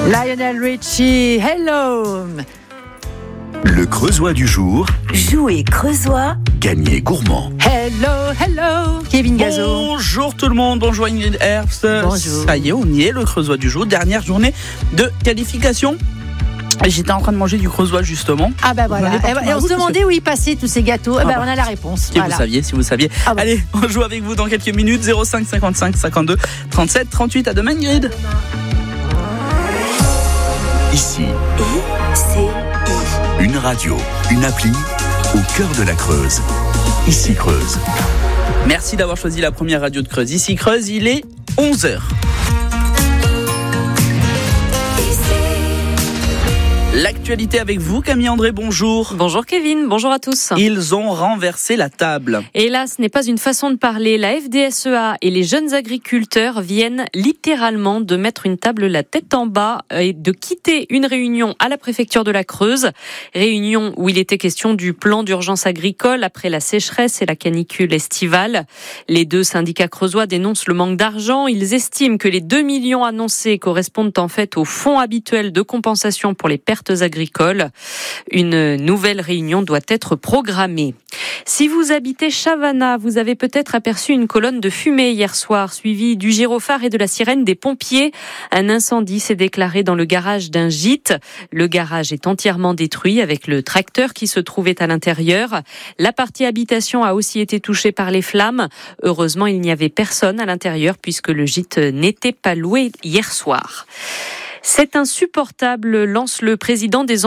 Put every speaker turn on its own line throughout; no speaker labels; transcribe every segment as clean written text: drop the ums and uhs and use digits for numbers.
Lionel Richie, hello.
Le Creusois du jour.
Jouer Creusois.
Gagner gourmand.
Hello, Kevin Gazo.
Bonjour tout le monde, bonjour Ingrid Herbst.
Bonjour.
Ça y est, on y est, le Creusois du jour, dernière journée de qualification. J'étais en train de manger du creusois justement.
Ah bah voilà. Et on se demandait où ils passaient tous ces gâteaux. On a la réponse.
Si vous saviez.
Ah bon.
Allez, on joue avec vous dans quelques minutes. 05 55 52 37 38. À demain Ingrid.
Ici,
ICI.
une radio, une appli au cœur de la Creuse. Ici Creuse.
Merci d'avoir choisi la première radio de Creuse. Ici Creuse, il est 11h. L'actualité avec vous, Camille André, bonjour.
Bonjour Kevin, bonjour à tous.
Ils ont renversé la table.
Et là, ce n'est pas une façon de parler. La FDSEA et les jeunes agriculteurs viennent littéralement de mettre une table la tête en bas et de quitter une réunion à la préfecture de la Creuse. Réunion où il était question du plan d'urgence agricole après la sécheresse et la canicule estivale. Les deux syndicats creusois dénoncent le manque d'argent. Ils estiment que les 2 millions annoncés correspondent en fait au fonds habituel de compensation pour les pertes agricoles. Une nouvelle réunion doit être programmée. Si vous habitez Chavannes, vous avez peut-être aperçu une colonne de fumée hier soir, suivie du gyrophare et de la sirène des pompiers. Un incendie s'est déclaré dans le garage d'un gîte. Le garage est entièrement détruit avec le tracteur qui se trouvait à l'intérieur. La partie habitation a aussi été touchée par les flammes. Heureusement, il n'y avait personne à l'intérieur puisque le gîte n'était pas loué hier soir. C'est insupportable, lance le président des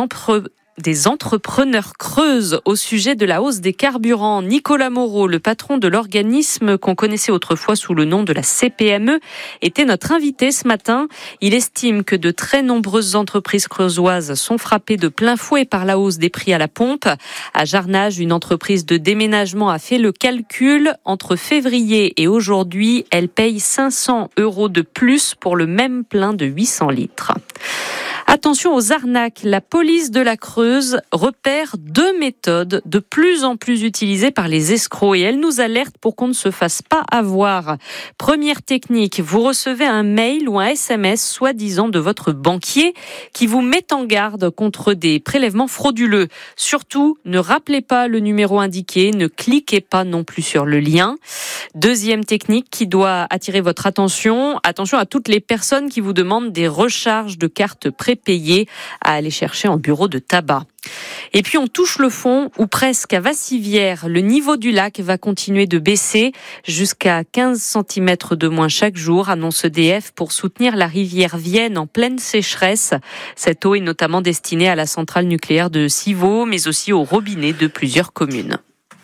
entrepreneurs creuses au sujet de la hausse des carburants. Nicolas Moreau, le patron de l'organisme qu'on connaissait autrefois sous le nom de la CPME, était notre invité ce matin. Il estime que de très nombreuses entreprises creusoises sont frappées de plein fouet par la hausse des prix à la pompe. À Jarnage, une entreprise de déménagement a fait le calcul. Entre février et aujourd'hui, elle paye 500 € de plus pour le même plein de 800 litres. Attention aux arnaques. La police de la Creuse repère 2 méthodes de plus en plus utilisées par les escrocs et elle nous alerte pour qu'on ne se fasse pas avoir. Première technique, vous recevez un mail ou un SMS soi-disant de votre banquier qui vous met en garde contre des prélèvements frauduleux. Surtout, ne rappelez pas le numéro indiqué, ne cliquez pas non plus sur le lien. Deuxième technique qui doit attirer votre attention. Attention à toutes les personnes qui vous demandent des recharges de cartes prépayées à aller chercher en bureau de tabac. Et puis on touche le fond, ou presque à Vassivière. Le niveau du lac va continuer de baisser jusqu'à 15 cm de moins chaque jour, annonce EDF, pour soutenir la rivière Vienne en pleine sécheresse. Cette eau est notamment destinée à la centrale nucléaire de Civaux, mais aussi aux robinets de plusieurs communes.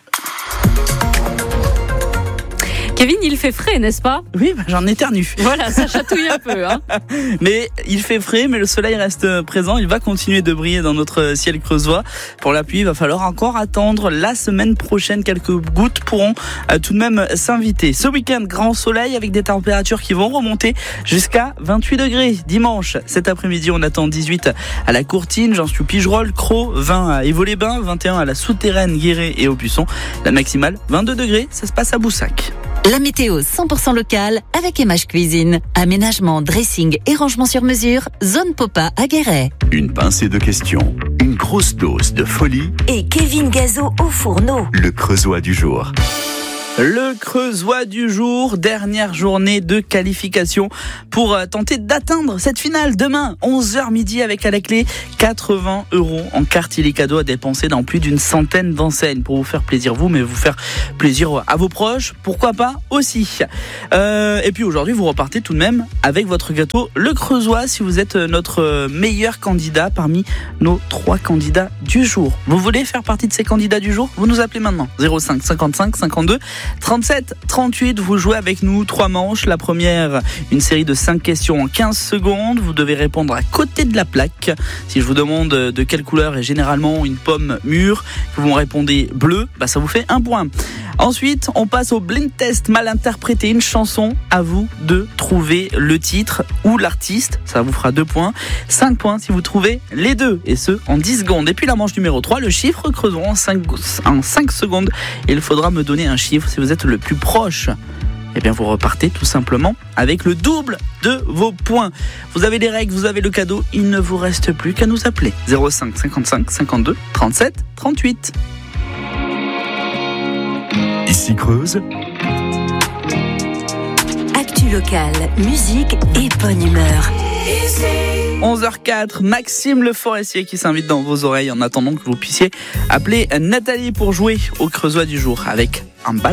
Kevin, il fait frais, n'est-ce pas ?
Oui, j'en éternue.
Voilà, ça chatouille un peu.
Mais il fait frais, mais le soleil reste présent. Il va continuer de briller dans notre ciel creusois. Pour la pluie, il va falloir encore attendre la semaine prochaine. Quelques gouttes pourront tout de même s'inviter. Ce week-end, grand soleil avec des températures qui vont remonter jusqu'à 28 degrés. Dimanche, cet après-midi, on attend 18 à la Courtine, Jean-Stu-Pigerolles, Cros, 20 à Évaux-les-Bains, 21 à la Souterraine, Guéret et Aubusson. La maximale, 22 degrés, ça se passe à Boussac.
La météo 100% locale avec Emage Cuisine. Aménagement, dressing et rangement sur mesure. Zone Popa à Guéret.
Une pincée de questions, une grosse dose de folie.
Et Kevin Gazo au fourneau.
Le Creusois du jour.
Le Creusois du jour, dernière journée de qualification pour tenter d'atteindre cette finale demain, 11h midi avec à la clé 80 € en carte illico à dépenser dans plus d'une centaine d'enseignes pour vous faire plaisir vous, mais vous faire plaisir à vos proches, pourquoi pas aussi. Et puis aujourd'hui, vous repartez tout de même avec votre gâteau Le Creusois si vous êtes notre meilleur candidat parmi nos 3 candidats du jour. Vous voulez faire partie de ces candidats du jour ? Vous nous appelez maintenant 05 55 52 37 38, vous jouez avec nous 3 manches. La première, une série de 5 questions en 15 secondes. Vous devez répondre à côté de la plaque. Si je vous demande de quelle couleur est généralement une pomme mûre, que vous me répondez bleu, ça vous fait 1 point. Ensuite, on passe au blind test mal interprété, une chanson. À vous de trouver le titre ou l'artiste. Ça vous fera 2 points. 5 points si vous trouvez les deux. Et ce, en 10 secondes. Et puis la manche numéro 3, le chiffre creusons en 5 secondes. Il faudra me donner un chiffre si vous êtes le plus proche. eh bien vous repartez tout simplement avec le double de vos points. Vous avez les règles, vous avez le cadeau, il ne vous reste plus qu'à nous appeler. 05 55 52 37 38.
Ici Creuse.
Actu locale, musique et bonne humeur.
11h04, Maxime Le Forestier qui s'invite dans vos oreilles en attendant que vous puissiez appeler Nathalie pour jouer au Creusois du jour avec un ballon.